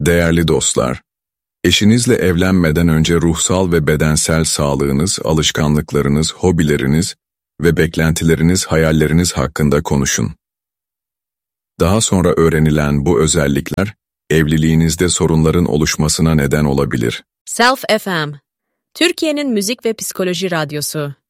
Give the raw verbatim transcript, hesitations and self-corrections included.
Değerli dostlar, eşinizle evlenmeden önce ruhsal ve bedensel sağlığınız, alışkanlıklarınız, hobileriniz ve beklentileriniz, hayalleriniz hakkında konuşun. Daha sonra öğrenilen bu özellikler, evliliğinizde sorunların oluşmasına neden olabilir. Self F M, Türkiye'nin müzik ve psikoloji radyosu.